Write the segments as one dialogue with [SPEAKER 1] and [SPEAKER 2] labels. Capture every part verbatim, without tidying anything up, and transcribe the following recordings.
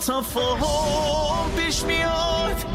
[SPEAKER 1] تفاهم پیش میاد.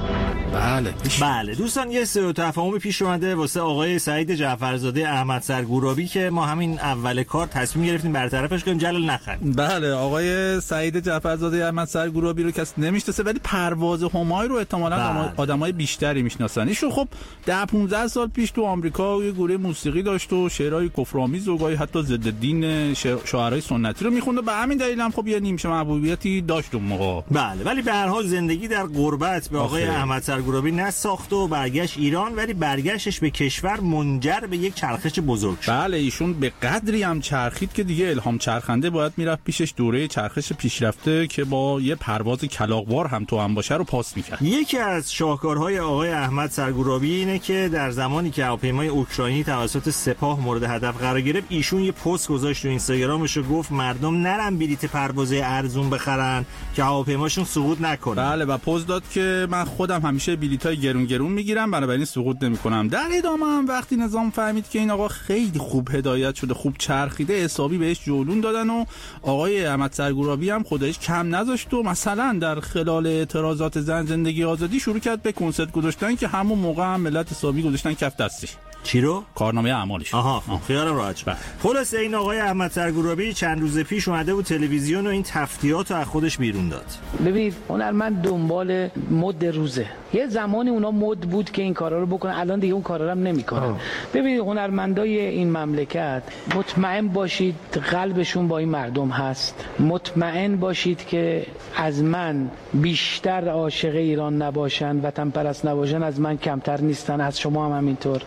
[SPEAKER 2] بله
[SPEAKER 3] بله دوستان، یه سوء تفاهم پیش اومده واسه آقای سعید جعفرزاده احمد سرگورابی که ما همین اول کار تصمیم گرفتیم برطرفش کنیم. جلال نخند.
[SPEAKER 2] بله آقای سعید جعفرزاده احمد سرگورابی رو کسی نمیشناسه، ولی پرواز همای رو احتمالاً آدمای بیشتری میشناسن. ایشون خب ده پانزده سال پیش تو آمریکا یه گروه موسیقی داشت و شعرهای کفرآمیز و گاهی حتی ضد دین شاعرای سنتی رو میخوند و به همین دلیل هم خب یه نیمچه محبوبیتی داشت اون موقع.
[SPEAKER 3] بله ولی به هر حال زندگی در غربت به آقای احمد سرگورابی نساخت و برگشت ایران، ولی برگشتش به کشور منجر به یک چرخش بزرگ شد.
[SPEAKER 2] بله ایشون به قدری هم چرخید که دیگه الهام چرخنده باید میرفت پیشش دوره چرخش پیشرفته که با یه پرواز کلاغوار هم تو هم باشه رو پاس میکرد.
[SPEAKER 3] یکی از شاهکارهای آقای احمد سرگورابی اینه که در زمانی که هواپیمای اوکراینی توسط سپاه مورد هدف قرار گرفت، ایشون یه پست گذاشت تو اینستاگرامش و گفت مردم نرن بلیت پرواز ارزون بخرن که هواپیماشون سقوط نکنه.
[SPEAKER 2] بله و پست داد که من خودم همیشه بلیطای گرون گرون میگیرم، بنابراین سقوط نمیکنم. در ادامه هم وقتی نظام فهمید که این آقا خیلی خوب هدایت شده، خوب چرخیده، حسابی بهش جولون دادن و آقای احمد سرگورابی هم خودش کم نذاشت و مثلا در خلال اعتراضات زن زندگی آزادی شروع کرد به کنسرت گذاشتن که همون موقع هم ملت حسابی گذاشتن کف دستش.
[SPEAKER 3] چی رو؟
[SPEAKER 2] کارنامه اعمالش.
[SPEAKER 3] آها آه. خیالم راحت شد. خلاصه این آقای احمد سرگورابی چند روز پیش اومده بود تلویزیون و این تفتیات رو از خودش بیرون داد.
[SPEAKER 4] ببینید هنرمند دنبال مد روزه. یه زمانی اونا مد بود که این کارا رو بکنن، الان دیگه اون کارا رو هم نمیکنن. ببینید هنرمندای این مملکت مطمئن باشید قلبشون با این مردم هست. مطمئن باشید که از من بیشتر عاشق ایران نباشن، وطن پرست نباشن، از من کمتر نیستن، از شما هم همینطور.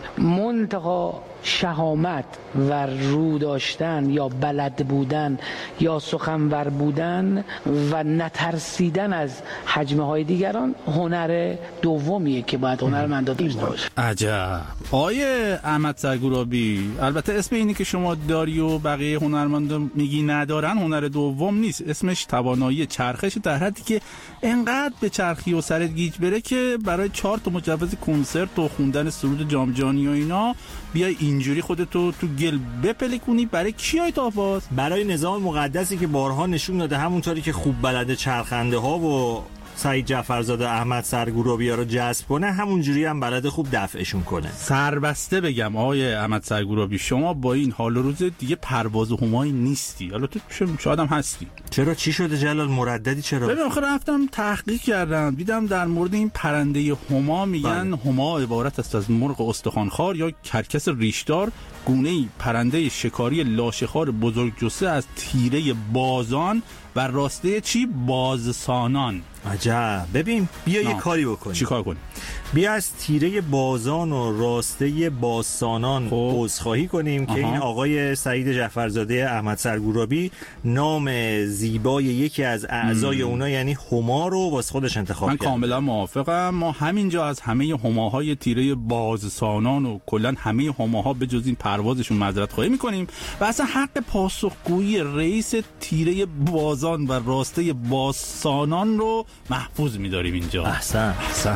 [SPEAKER 4] منتها شهامت و رو داشتن یا بلد بودن یا سخنور بودن و نترسیدن از حجمه های دیگران هنر دومیه که باید هنرمندا داشته باشه.
[SPEAKER 2] عجب. آیه احمد سرگورابی، البته اسم اینی که شما داری و بقیه هنرمندا میگی ندارن هنر دوم نیست، اسمش توانایی چرخش در حدی که انقدر به چرخی و سرت گیج بره که برای چهار تا مجوز کنسرت و خوندن سرود جام جهانی و اینا بیای اینجوری خودتو تو گل بپلکونی. برای کیای تاپاس؟
[SPEAKER 3] برای نظام مقدسی که بارها نشون داده همونطوری که خوب بلده چرخنده ها و سعید جعفرزاده احمد سرگورابی رو جذب کنه، همونجوری هم بلده خوب دفعشون کنه.
[SPEAKER 2] سربسته بگم آقای احمد سرگورابی، شما با این حال و روز دیگه پرواز و همایی نیستی. حالا تو شاید هم هستی.
[SPEAKER 3] چرا؟ چی شده جلال؟ مرددی چرا؟
[SPEAKER 2] ببین آخه رفتم تحقیق کردم، دیدم در مورد این پرنده هما میگن هما عبارت است از مرغ استخوانخوار یا کرکس ریشدار، گونه‌ای پرنده شکاری لاشخوار بزرگ جثه از تیره بازان و راسته چی؟ بازسانان.
[SPEAKER 3] عجب. ببین بیا یه کاری بکنیم.
[SPEAKER 2] چی کار کنیم؟
[SPEAKER 3] بیا از تیره بازان و راسته بازسانان عذرخواهی کنیم آها. که این آقای سعید جعفرزاده احمد سرگورابی نام زیبای یکی از اعضای اونا یعنی هما رو واسه خودش انتخاب کرد.
[SPEAKER 2] من کاملا موافقم. ما همینجا از همه هماهای تیره بازسانان و کلا همه هماها به جز این پروازشون معذرت خواهی میکنیم و اصلا حق پاسخگویی رئیس تیره بازان و راسته بازسانان رو محفوظ می‌داریم اینجا.
[SPEAKER 3] احسن
[SPEAKER 2] احسن.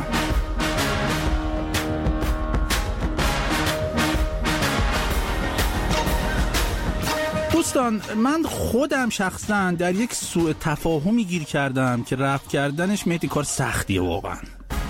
[SPEAKER 2] دوستان من خودم شخصا در یک سوء تفاهمی گیر کردم که رفع کردنش مهدی کار سختیه واقعا.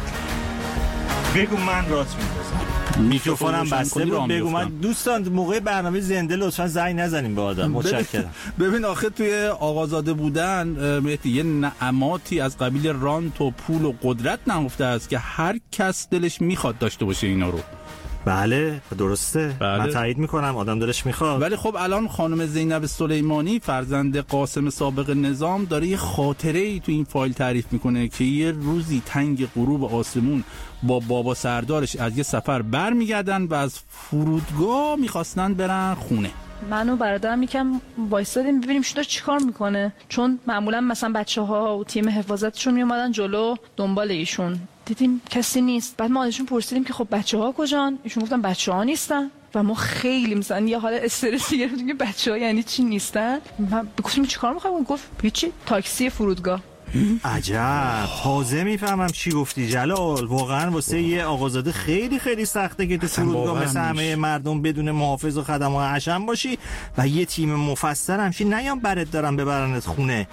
[SPEAKER 3] بگو من راست می‌گم. میکروفونم بسته بود. بگو من. دوستان موقع برنامه زنده لطفا زنگ نزنیم به آدم. متشکرم.
[SPEAKER 2] ببین آخه توی آقازاده بودن مهدی یه نعماتی از قبیل رانت و پول و قدرت نهفته است که هر کس دلش میخواد داشته باشه اینا رو.
[SPEAKER 3] بله درسته. بله. من تایید میکنم آدم دلش میخواد.
[SPEAKER 2] ولی خب الان خانم زینب سلیمانی فرزند قاسم سابق نظام داره یه خاطره ای تو این فایل تعریف میکنه که یه روزی تنگ غروب آسمون با بابا سردارش از یه سفر برمیگردن و از فرودگاه میخواستن برن خونه.
[SPEAKER 5] من و برادرم یکم وایسادیم ببینیم شده چیکار میکنه، چون معمولا مثلا بچه‌ها و تیم حفاظتشون میومدن جلو دنبال ایشون. دیدیم کسی نیست. بعد ما ازشون پرسیدیم که خب بچه‌ها کجان؟ ایشون گفتن بچه‌ها نیستن. و ما خیلی مثلا یه حال استرسی گرفتیم که بچه‌ها یعنی چی نیستن. من گفتم چیکار می‌خوایم؟ گفت هیچی، تاکسی فرودگاه.
[SPEAKER 3] عجب. تازه میفهمم چی گفتی جلال. واقعا واسه یه آقازاده خیلی خیلی سخته که تو فرودگاه مثل همه مردم بدون محافظ و خدمات حشم باشی و یه تیم مفصل همچین نیام برات دارن ببرنت خونه.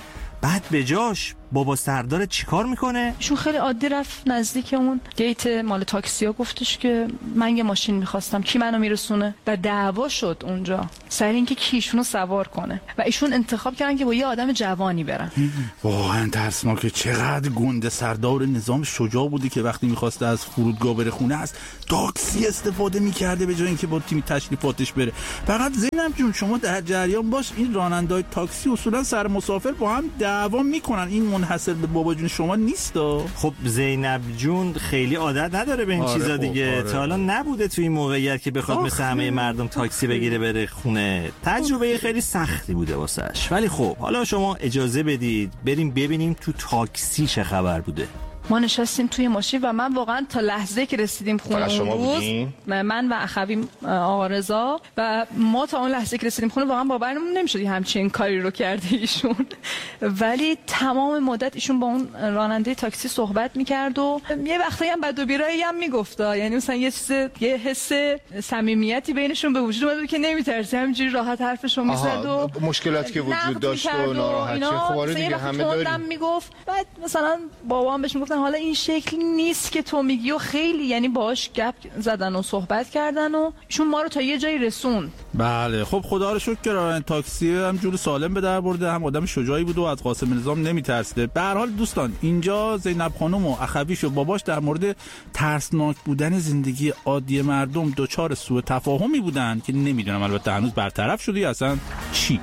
[SPEAKER 3] بعد به جاش بابا سردار چیکار میکنه؟
[SPEAKER 5] ایشون خیلی عادی رفت نزدیک اون گیت مال تاکسیا، گفتش که من یه ماشین میخواستم، کی منو میرسونه؟ و دعوا شد اونجا سر اینکه کی ایشونو سوار کنه و ایشون انتخاب کردن که با یه آدم جوانی برن.
[SPEAKER 2] واقعا ترسناکه. چقدر گنده سردار نظام شجاع بودی که وقتی میخواسته از فرودگاه بره خونه از تاکسی استفاده میکرده به جای اینکه با تیم تشریفاتش بره. فقط زینب جون شما در جریان باش، این راننده‌های تاکسی اصولا سر مسافر با هم دعوا میکنن، این منحصر به بابا جون شما نیستا.
[SPEAKER 3] خب زینب جون خیلی عادت نداره به این
[SPEAKER 2] آره
[SPEAKER 3] چیزا دیگه.
[SPEAKER 2] آره.
[SPEAKER 3] تا حالا نبوده توی این موقعیت که بخواد مثل همه مردم تاکسی بگیره بره خونه. تجربه خیلی سختی بوده واسش. ولی خب حالا شما اجازه بدید بریم ببینیم تو تاکسی چه خبر بوده.
[SPEAKER 5] ما نشستیم توی ماشین و من واقعا تا لحظه که رسیدیم خونه اون روز، من و اخویم آقا رضا و ما تا اون لحظه که رسیدیم خونه واقعا باورمون نمیشد همچین کاری رو کرده ایشون. ولی تمام مدت ایشون با اون راننده تاکسی صحبت میکرد و یه وقتایی هم بد و بیرایی هم میگفت، یعنی مثلا یه چیز یه حس صمیمیتی بینشون به وجود اومد که نمیترسه همینجوری راحت حرفشو میزد و
[SPEAKER 6] مشکلاتی که وجود داشت و ناراحتی خواره دیگه همه داریم
[SPEAKER 5] میگفت. بعد مثلا بابام بهش میگفت حالا این شکل نیست که تو میگی و خیلی یعنی باهاش گپ زدن و صحبت کردن و ایشون ما رو تا یه جایی رسوند.
[SPEAKER 2] بله خب خدا رو شکر که راننده تاکسی هم جور سالم به در برده، هم آدم شجاعی بود و از قاسم نظام نمیترسیده. به هر حال دوستان اینجا زینب خانم و اخویش و باباش در مورد ترسناک بودن زندگی عادی مردم دچار سوء تفاهمی بودن که نمیدونم البته هنوز برطرف شده یا اصلا چی.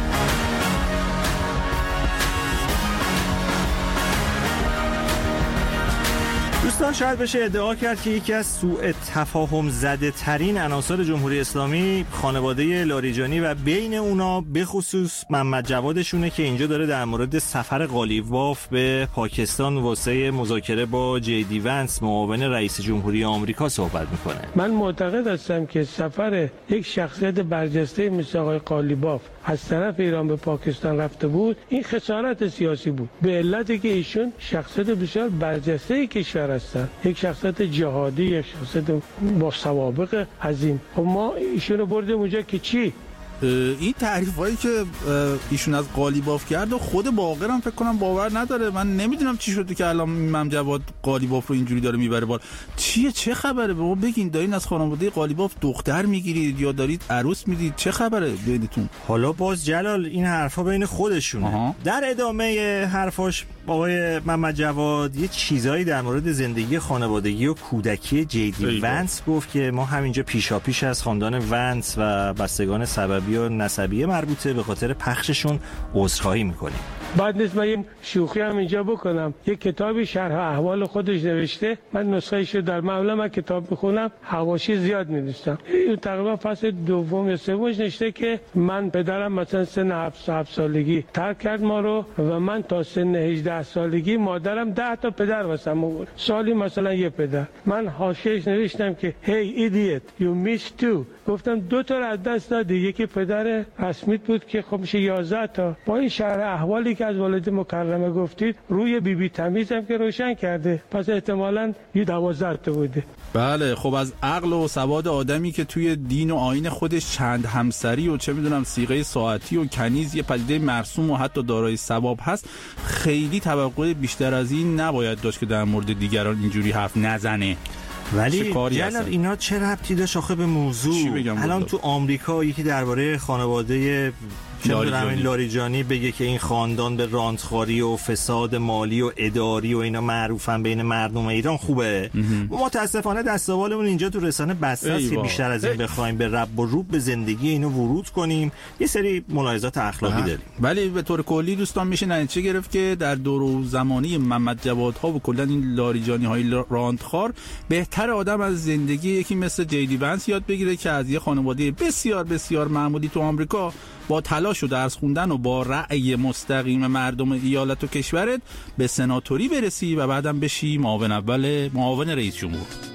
[SPEAKER 3] دوستان شاید بشه ادعا کرد که یکی از سوء تفاهم زده ترین عناصر جمهوری اسلامی خانواده لاریجانی و بین اونا به خصوص محمد جوادشونه که اینجا داره در مورد سفر قالیباف به پاکستان واسه مذاکره با جی دی ونس معاون رئیس جمهوری آمریکا صحبت میکنه.
[SPEAKER 7] من معتقد هستم که سفر یک شخصیت برجسته مثل آقای قالیباف از طرف ایران به پاکستان رفته بود این خسارت سیاسی بود، به علتی که ایشون شخصیت بسیار برجسته کشور هستن، یک شخصیت جهادی، یک شخصیت با سوابق عظیم. خب ما ایشون رو بردیم اونجا که چی؟
[SPEAKER 2] این تعریف هایی که ایشون از قالیباف کرد و خود باقر هم فکر کنم باور نداره. من نمیدونم چی شده که الان مم جواد قالیباف رو اینجوری داره میبره بالا. چیه چه خبره؟ به ما بگین، دارین از خانواده قالیباف دختر میگیرید یا دارید عروس میدید؟ چه خبره بینتون؟
[SPEAKER 3] حالا باز جلال این حرفا بین خودشونه. آها. در ادامه حرفاش آقای محمد جواد یه چیزایی در مورد زندگی خانوادگی و کودکی جی دی ونس گفت که ما همینجا پیشاپیش از خاندان ونس و بستگان سببی و نسبیه مربوطه به خاطر پخششون عذرخواهی میکنیم.
[SPEAKER 7] بعد نیست من یه شوخی هم اینجا بکنم. یک کتابی شرح احوال خودش نوشته، من نسخه‌اش رو در معمولا من کتاب میخونم حواشی زیاد می‌نویسم. تقریبا فصل دوم یا سومش نوشته که من پدرم مثلا سن هفت سالگی ترک کرد ما رو و من تا سن هجده سالگی مادرم ده تا پدر واسم آورد، سالی مثلا یه پدر. من حاشیه‌اش نوشتم که hey idiot you missed two. گفتم دو تا از دست دادی، یکی پدر رسمیت بود که خب میشه یازده تا. با این شرح احوالی که از والد مکرمه گفتید روی بی بی تمیز هم که روشن کرده، پس احتمالاً یه دوازده تا بوده.
[SPEAKER 2] بله خب از عقل و سواد آدمی که توی دین و آیین خودش چند همسری و چه میدونم صیغه ساعتی و کنیز یه پدیده مرسوم و حتی دارای ثواب هست، خیلی توقع بیشتر از این نباید داشت که در مورد دیگران اینجوری حرف نزنه.
[SPEAKER 3] ولی جناب اینا چه ربطی داشت آخه به موضوع؟ الان تو آمریکا یکی درباره خانواده لاریجانی. لاریجانی بگه که این خاندان به رانتخواری و فساد مالی و اداری و اینا معروفن بین مردم ایران، خوبه؟ متاسفانه دستاوالمون اینجا تو رسانه بسته است که بیشتر از این بخوایم به رب و روب به زندگی اینو ورود کنیم یه سری ملاحظات اخلاقی داریم.
[SPEAKER 2] ولی به طور کلی دوستان میشه نتیجه گرفت که در دور و زمانی محمد جوادها و کلا این لاریجانی های رانتخوار بهتر آدم از زندگی یکی مثل جی دی ونس یاد بگیره که از یه خانواده بسیار بسیار معمولی تو آمریکا با تلاش و درس خوندن و با رأی مستقیم مردم ایالت و کشورت به سناتوری برسی و بعدم بشی معاون اول معاون رئیس جمهور.